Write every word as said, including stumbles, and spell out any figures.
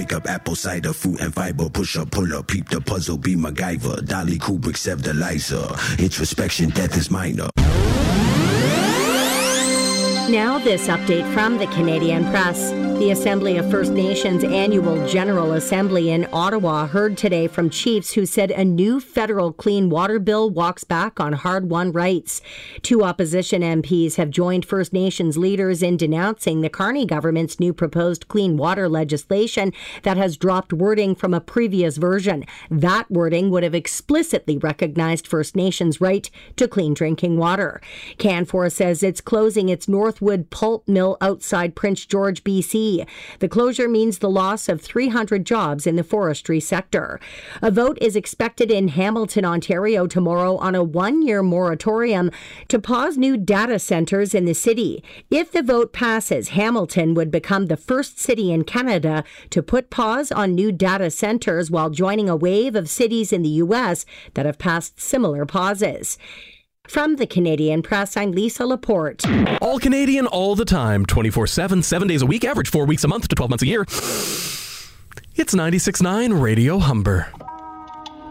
Pick up apple cider, fruit and fiber. Push up, pull up, peep the puzzle, be MacGyver. Dolly Kubrick, Sev the Liza. Introspection, death is minor. Now this update from the Canadian Press. The Assembly of First Nations Annual General Assembly in Ottawa heard today from chiefs who said a new federal clean water bill walks back on hard-won rights. Two opposition M Ps have joined First Nations leaders in denouncing the Carney government's new proposed clean water legislation that has dropped wording from a previous version. That wording would have explicitly recognized First Nations' right to clean drinking water. Canfor says it's closing its Northwood pulp mill outside Prince George, B C. The closure means the loss of three hundred jobs in the forestry sector. A vote is expected in Hamilton, Ontario tomorrow on a one-year moratorium to pause new data centres in the city. If the vote passes, Hamilton would become the first city in Canada to put pause on new data centres while joining a wave of cities in the U S that have passed similar pauses. From the Canadian Press, I'm Lisa Laporte. All Canadian, all the time, twenty-four seven, seven days a week, average four weeks a month to twelve months a year. It's ninety-six point nine Radio Humber.